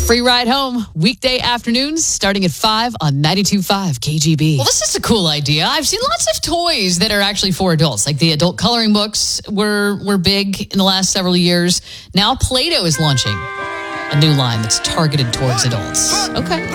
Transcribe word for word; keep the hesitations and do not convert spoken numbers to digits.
Free ride home, weekday afternoons, starting at five on ninety-two point five K G B. Well, this is a cool idea. I've seen lots of toys that are actually for adults, like the adult coloring books were, were big in the last several years. Now Play-Doh is launching a new line that's targeted towards adults. Okay.